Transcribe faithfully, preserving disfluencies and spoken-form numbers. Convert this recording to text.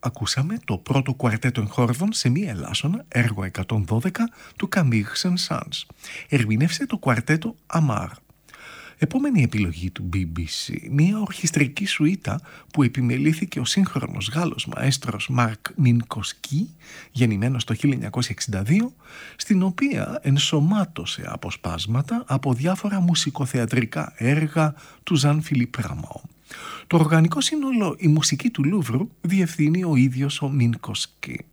ακούσαμε το πρώτο κουαρτέτο εγχόρδων σε μία ελάσσονα, έργο εκατόν δώδεκα του Camille Saint-Saëns. Ερμηνεύσε το κουαρτέτο Amar. Επόμενη επιλογή του μπι μπι σι, μία ορχιστρική σουίτα που επιμελήθηκε ο σύγχρονος Γάλλος μαέστρος Μαρκ Μινκοσκή, γεννημένος το χίλια εννιακόσια εξήντα δύο, στην οποία ενσωμάτωσε αποσπάσματα από διάφορα μουσικοθεατρικά έργα του Ζαν Φιλίπ Ραμό. Το οργανικό σύνολο «Η μουσική του Λούβρου» διευθύνει ο ίδιος ο Μινκοσκή.